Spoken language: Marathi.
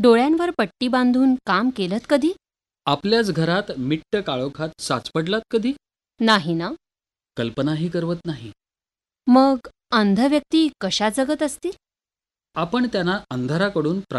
डोळ्यांवर पट्टी बांधून काम केलत कधी? आपल्याच घरात मिट्ट काळोखात साचपडलात कधी? नाही ना? कल्पनाही करवत नाही. मग अंध व्यक्ती कशा जगत असतील? आपण त्यांना अंधाराकडून